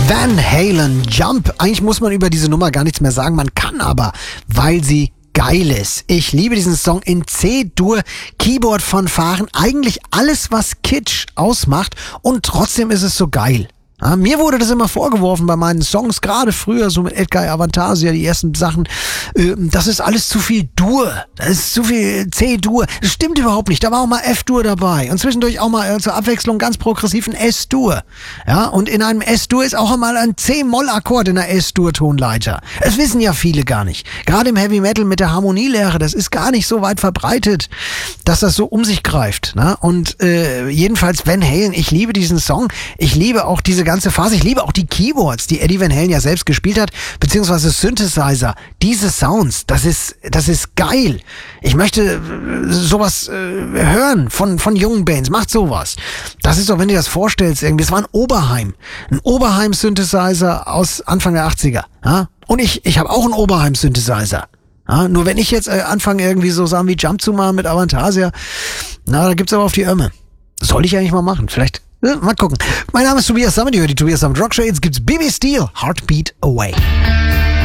Van Halen, Jump. Eigentlich muss man über diese Nummer gar nichts mehr sagen. Man kann aber, weil sie geil ist. Ich liebe diesen Song in C-Dur, Keyboard-Fanfaren. Eigentlich alles, was Kitsch ausmacht. Und trotzdem ist es so geil. Ja, mir wurde das immer vorgeworfen bei meinen Songs, gerade früher, so mit Edgar Avantasia, die ersten Sachen, das ist alles zu viel Dur, das ist zu viel C-Dur. Das stimmt überhaupt nicht, da war auch mal F-Dur dabei und zwischendurch auch mal zur Abwechslung ganz progressiv ein S-Dur. Ja, und in einem S-Dur ist auch einmal ein C-Moll-Akkord in der S-Dur-Tonleiter. Das wissen ja viele gar nicht. Gerade im Heavy Metal mit der Harmonielehre, das ist gar nicht so weit verbreitet, dass das so um sich greift. Ne? Und jedenfalls Van Halen, ich liebe diesen Song, ich liebe auch diese ganze Phase. Ich liebe auch die Keyboards, die Eddie Van Halen ja selbst gespielt hat, beziehungsweise Synthesizer. Diese Sounds, das ist geil. Ich möchte sowas hören von jungen Bands. Macht sowas. Das ist doch, wenn du das vorstellst, irgendwie, das war ein Oberheim-Synthesizer aus Anfang der 80er. Ja? Und ich habe auch einen Oberheim-Synthesizer. Ja? Nur wenn ich jetzt anfange, irgendwie so Sachen wie Jump zu machen mit Avantasia, da gibt's aber auf die Ömme. Soll ich eigentlich mal machen. Vielleicht mal gucken. Mein Name ist Tobias Sammet, ihr hört die Tobias Sammet Rock Show. Jetzt gibt's Bibi Steel, Heartbeat Away.